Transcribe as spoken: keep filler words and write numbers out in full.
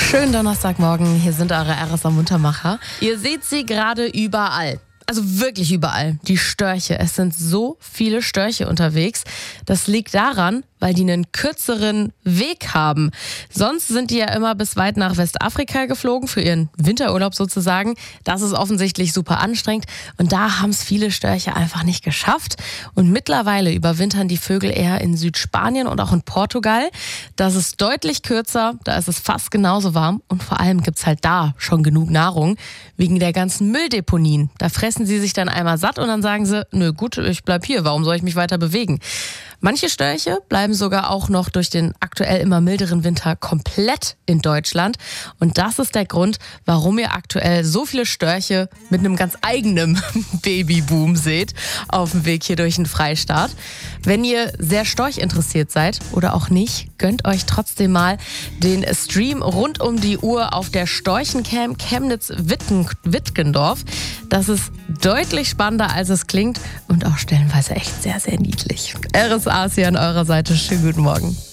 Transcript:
Schönen Donnerstagmorgen, hier sind eure R S A-Muntermacher. Ihr seht sie gerade überall. Also wirklich überall, die Störche. Es sind so viele Störche unterwegs. Das liegt daran, weil die einen kürzeren Weg haben. Sonst sind die ja immer bis weit nach Westafrika geflogen, für ihren Winterurlaub sozusagen. Das ist offensichtlich super anstrengend. Und da haben es viele Störche einfach nicht geschafft. Und mittlerweile überwintern die Vögel eher in Südspanien und auch in Portugal. Das ist deutlich kürzer, da ist es fast genauso warm. Und vor allem gibt's halt da schon genug Nahrung, wegen der ganzen Mülldeponien. Da fressen sie sich dann einmal satt und dann sagen sie, nö gut, ich bleib hier, warum soll ich mich weiter bewegen? Manche Störche bleiben sogar auch noch durch den aktuell immer milderen Winter komplett in Deutschland. Und das ist der Grund, warum ihr aktuell so viele Störche mit einem ganz eigenen Babyboom seht auf dem Weg hier durch den Freistaat. Wenn ihr sehr storchinteressiert seid oder auch nicht, gönnt euch trotzdem mal den Stream rund um die Uhr auf der Storchencamp Chemnitz-Wittgendorf. Das ist deutlich spannender, als es klingt und auch stellenweise echt sehr, sehr niedlich. R S A ist hier an eurer Seite. Schönen guten Morgen.